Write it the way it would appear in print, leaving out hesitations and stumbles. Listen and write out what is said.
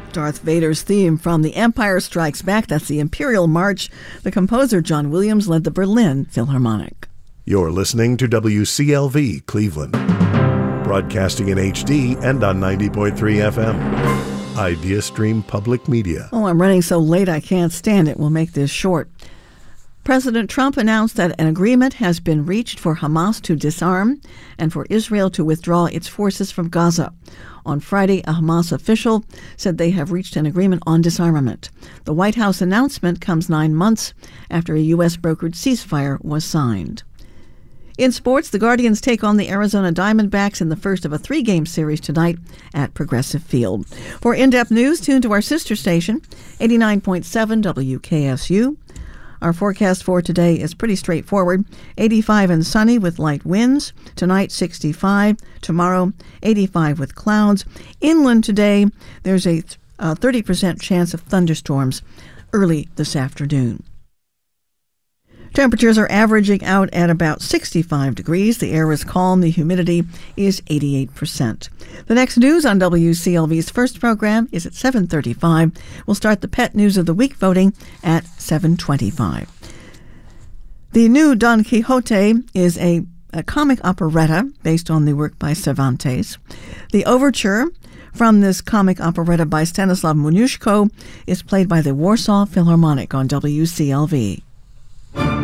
Darth Vader's theme from The Empire Strikes Back, that's the Imperial March. The composer, John Williams, led the Berlin Philharmonic. You're listening to WCLV Cleveland, broadcasting in HD and on 90.3 FM. Idea Stream Public Media. Oh, I'm running so late I can't stand it. We'll make this short. President Trump announced that an agreement has been reached for Hamas to disarm and for Israel to withdraw its forces from Gaza. On Friday, a Hamas official said they have reached an agreement on disarmament. The White House announcement comes 9 months after a U.S.-brokered ceasefire was signed. In sports, the Guardians take on the Arizona Diamondbacks in the first of a 3-game series tonight at Progressive Field. For in-depth news, tune to our sister station, 89.7 WKSU. Our forecast for today is pretty straightforward. 85 and sunny with light winds. Tonight, 65. Tomorrow, 85 with clouds. Inland today, there's a 30% chance of thunderstorms early this afternoon. Temperatures are averaging out at about 65 degrees. The air is calm. The humidity is 88%. The next news on WCLV's first program is at 7:35. We'll start the Pet News of the Week voting at 7:25. The new Don Quixote is a comic operetta based on the work by Cervantes. The overture from this comic operetta by Stanislaw Moniuszko is played by the Warsaw Philharmonic on WCLV.